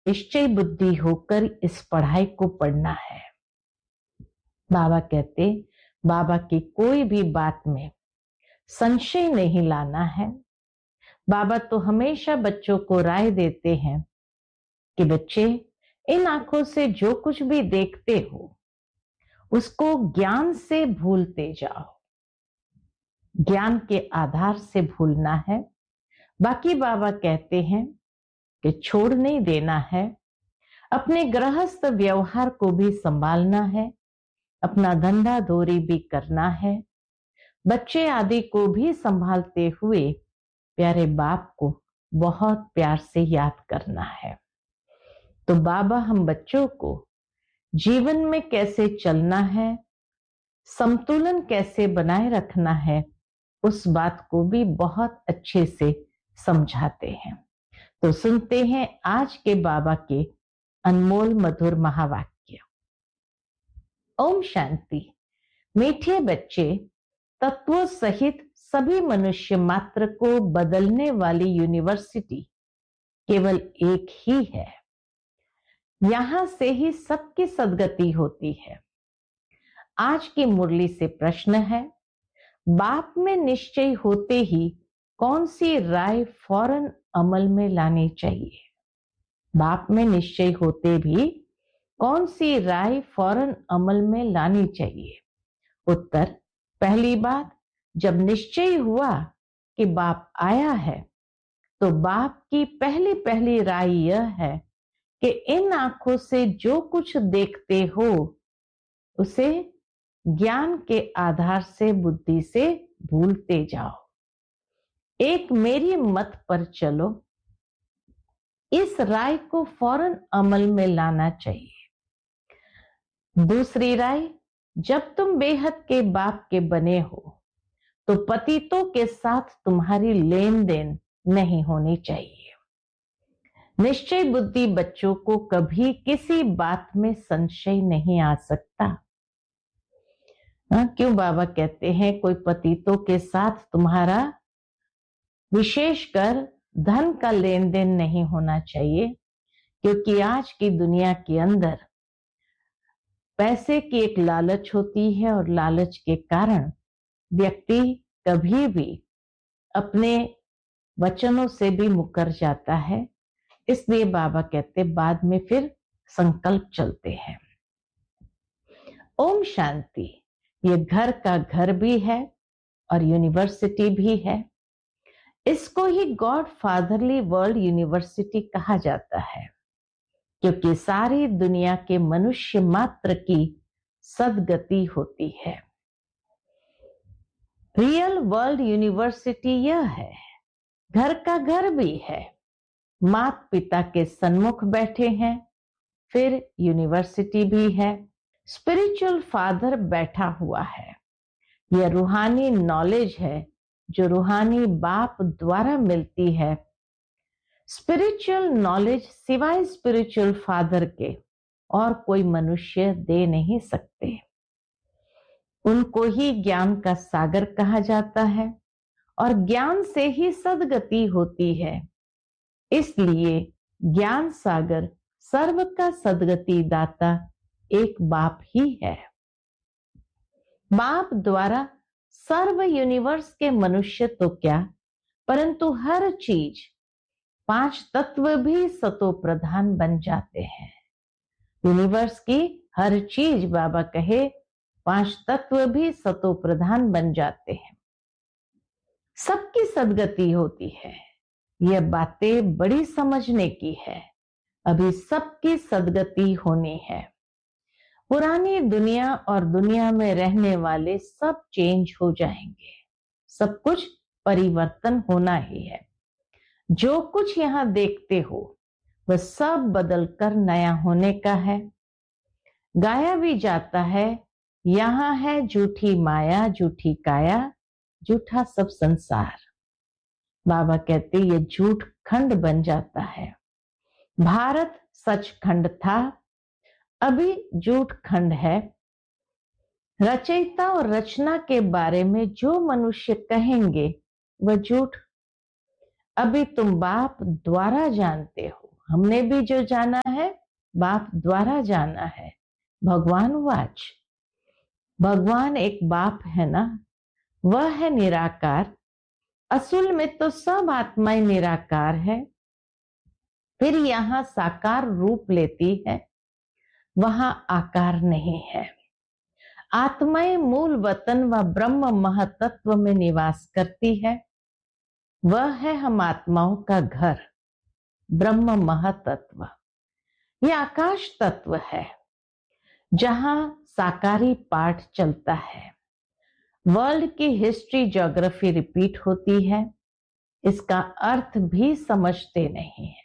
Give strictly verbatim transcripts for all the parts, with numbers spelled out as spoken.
निश्चय बुद्धि होकर इस पढ़ाई को पढ़ना है। बाबा कहते, बाबा की कोई भी बात में संशय नहीं लाना है। बाबा तो हमेशा बच्चों को राय देते हैं कि बच्चे, इन आंखों से जो कुछ भी देखते हो उसको ज्ञान से भूलते जाओ। ज्ञान के आधार से भूलना है। बाकी बाबा कहते हैं कि छोड़ नहीं देना है। अपने गृहस्थ व्यवहार को भी संभालना है, अपना धंधा दौरी भी करना है, बच्चे आदि को भी संभालते हुए प्यारे बाप को बहुत प्यार से याद करना है। तो बाबा हम बच्चों को जीवन में कैसे चलना है, संतुलन कैसे बनाए रखना है, उस बात को भी बहुत अच्छे से समझाते हैं। तो सुनते हैं आज के बाबा के अनमोल मधुर महावाक्य। ओम शांति। मीठे बच्चे, तत्वों सहित सभी मनुष्य मात्र को बदलने वाली यूनिवर्सिटी केवल एक ही है। यहां से ही सबकी सदगति होती है। आज की मुरली से प्रश्न है, बाप में निश्चय होते ही कौन सी राय फौरन अमल में लानी चाहिए? बाप में निश्चय होते भी कौन सी राय फौरन अमल में लानी चाहिए? उत्तर, पहली बात, जब निश्चय हुआ कि बाप आया है तो बाप की पहली पहली राय यह है कि इन आंखों से जो कुछ देखते हो उसे ज्ञान के आधार से बुद्धि से भूलते जाओ। एक मेरी मत पर चलो, इस राय को फौरन अमल में लाना चाहिए। दूसरी राय, जब तुम बेहद के बाप के बने हो तो पतितों के साथ तुम्हारी लेन देन नहीं होनी चाहिए। निश्चय बुद्धि बच्चों को कभी किसी बात में संशय नहीं आ सकता। हाँ, क्यों बाबा कहते हैं कोई पतितों के साथ तुम्हारा विशेषकर धन का लेन देन नहीं होना चाहिए? क्योंकि आज की दुनिया के अंदर पैसे की एक लालच होती है और लालच के कारण व्यक्ति कभी भी अपने वचनों से भी मुकर जाता है। इसलिए बाबा कहते बाद में फिर संकल्प चलते हैं। ओम शांति। ये घर का घर भी है और यूनिवर्सिटी भी है। इसको ही गॉड फादरली वर्ल्ड यूनिवर्सिटी कहा जाता है, क्योंकि सारी दुनिया के मनुष्य मात्र की सदगति होती है। रियल वर्ल्ड यूनिवर्सिटी यह है, घर का घर भी है, माता पिता के सन्मुख बैठे हैं, फिर यूनिवर्सिटी भी है, स्पिरिचुअल फादर बैठा हुआ है। यह रूहानी नॉलेज है जो रूहानी बाप द्वारा मिलती है। स्पिरिचुअल नॉलेज सिवाय स्पिरिचुअल फादर के और कोई मनुष्य दे नहीं सकते। उनको ही ज्ञान का सागर कहा जाता है और ज्ञान से ही सदगति होती है। इसलिए ज्ञान सागर सर्व का सदगति दाता एक बाप ही है। बाप द्वारा सर्व यूनिवर्स के मनुष्य तो क्या, परंतु हर चीज, पांच तत्व भी सतो प्रधान बन जाते हैं। यूनिवर्स की हर चीज बाबा कहे पांच तत्व भी सतो प्रधान बन जाते हैं। सबकी सदगति होती है। यह बातें बड़ी समझने की है। अभी सबकी सदगति होनी है। पुरानी दुनिया और दुनिया में रहने वाले सब चेंज हो जाएंगे। सब कुछ परिवर्तन होना ही है। जो कुछ यहाँ देखते हो वह सब बदलकर नया होने का है। गाया भी जाता है, यहाँ है झूठी माया, झूठी काया, झूठा सब संसार। बाबा कहते ये झूठ खंड बन जाता है। भारत सच खंड था, अभी झूठ खंड है। रचयिता और रचना के बारे में जो मनुष्य कहेंगे वह झूठ। अभी तुम बाप द्वारा जानते हो, हमने भी जो जाना है बाप द्वारा जाना है। भगवान वाच, भगवान एक बाप है ना, वह है निराकार। असल में तो सब आत्माएं निराकार है, फिर यहाँ साकार रूप लेती है, वहां आकार नहीं है। आत्माएं मूल वतन व ब्रह्म महतत्व में निवास करती है, वह है हम आत्माओं का घर, ब्रह्म महतत्व। यह आकाश तत्व है जहां साकारी पाठ चलता है। वर्ल्ड की हिस्ट्री ज्योग्राफी रिपीट होती है, इसका अर्थ भी समझते नहीं है।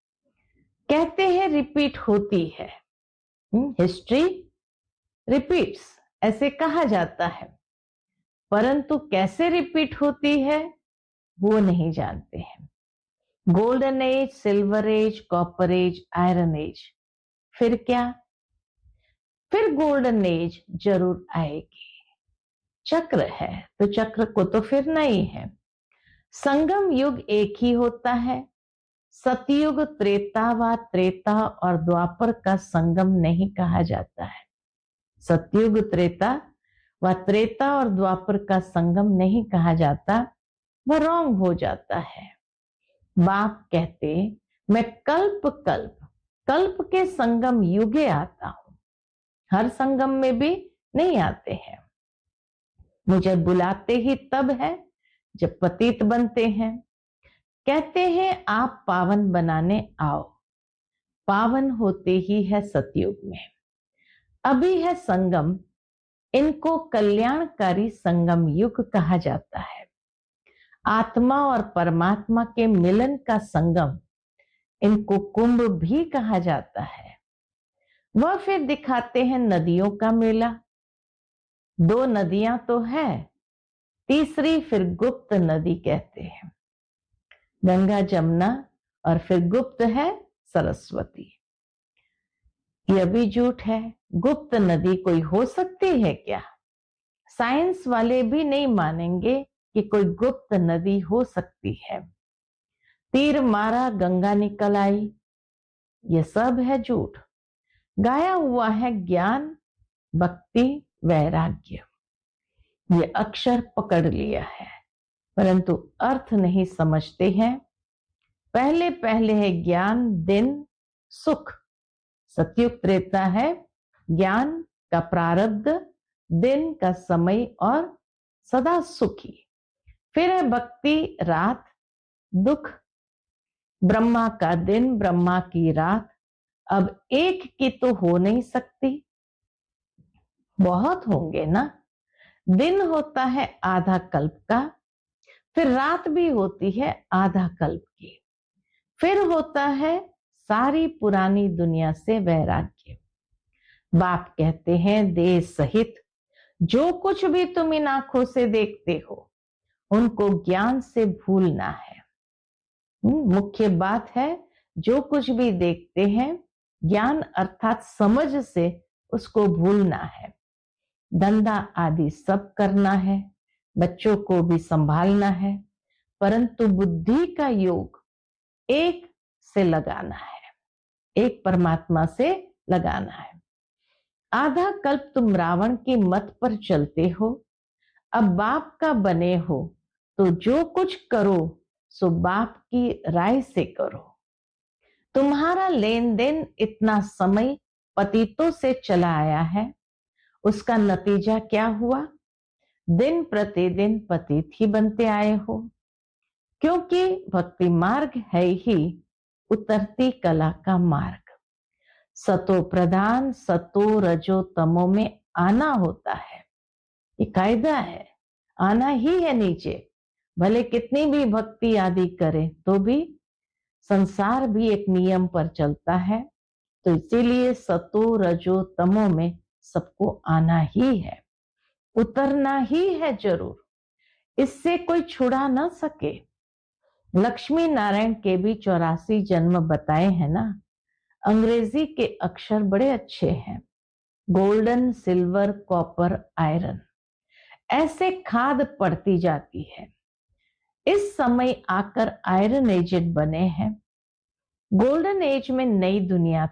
कहते हैं रिपीट होती है, हिस्ट्री रिपीट्स ऐसे कहा जाता है, परंतु कैसे रिपीट होती है वो नहीं जानते हैं। Golden age, silver as, copper age, iron age, फिर क्या? फिर गोल्डन एज जरूर आएगी। चक्र है तो चक्र को तो फिर नहीं है। संगम युग एक ही होता है। सतयुग, त्रेता व त्रेता और द्वापर का संगम नहीं कहा जाता है। सतयुग, त्रेता व त्रेता और द्वापर का संगम नहीं कहा जाता, वह रॉन्ग हो जाता है। बाप कहते मैं कल्प कल्प कल्प के संगम युगे आता हूं, हर संगम में भी नहीं आते हैं। मुझे बुलाते ही तब है जब पतित बनते हैं। कहते हैं आप पावन बनाने आओ, पावन होते ही है सतयुग में। अभी है संगम, इनको कल्याणकारी संगम युग कहा जाता है। आत्मा और परमात्मा के मिलन का संगम, इनको कुंभ भी कहा जाता है। वह फिर दिखाते हैं नदियों का मेला। दो नदियां तो है, तीसरी फिर गुप्त नदी कहते हैं। गंगा जमुना और फिर गुप्त है सरस्वती। यह भी झूठ है। गुप्त नदी कोई हो सकती है क्या? साइंस वाले भी नहीं मानेंगे कि कोई गुप्त नदी हो सकती है। तीर मारा गंगा निकल आई, ये सब है झूठ। गाया हुआ है ज्ञान, भक्ति, वैराग्य, ये अक्षर पकड़ लिया है, परंतु अर्थ नहीं समझते हैं। पहले पहले है ज्ञान, दिन, सुख। सतयुग त्रेता है ज्ञान का प्रारब्ध, दिन का समय और सदा सुखी। फिर है भक्ति, रात, दुख। ब्रह्मा का दिन, ब्रह्मा की रात। अब एक की तो हो नहीं सकती, बहुत होंगे ना। दिन होता है आधा कल्प का, फिर रात भी होती है आधा कल्प की। फिर होता है सारी पुरानी दुनिया से वैराग्य। बाप कहते हैं देह सहित जो कुछ भी तुम इन आंखों से देखते हो, उनको ज्ञान से भूलना है। मुख्य बात है जो कुछ भी देखते हैं, ज्ञान अर्थात समझ से उसको भूलना है। धंधा आदि सब करना है, बच्चों को भी संभालना है, परंतु बुद्धि का योग एक से लगाना है, एक परमात्मा से लगाना है। आधा कल्प तुम रावण की मत पर चलते हो, अब बाप का बने हो तो जो कुछ करो सो बाप की राय से करो। तुम्हारा लेन देन इतना समय पतितों से चला आया है, उसका नतीजा क्या हुआ? दिन प्रतिदिन पतित ही बनते आए हो, क्योंकि भक्ति मार्ग है ही उतरती कला का मार्ग। सतो प्रधान, सतो रजो तमो में आना होता है, ये कायदा है, आना ही है नीचे। भले कितनी भी भक्ति आदि करे तो भी संसार भी एक नियम पर चलता है, तो इसीलिए सतो रजो तमो में सबको आना ही है, उतरना ही है जरूर, इससे कोई छुड़ा ना सके। लक्ष्मी नारायण के भी चौरासी जन्म बताए हैं ना। अंग्रेजी के अक्षर बड़े अच्छे हैं, गोल्डन, सिल्वर, कॉपर, आयरन, ऐसे खाद पड़ती जाती है। इस समय आकर आयरन एजेड बने हैं। गोल्डन एज में नई दुनिया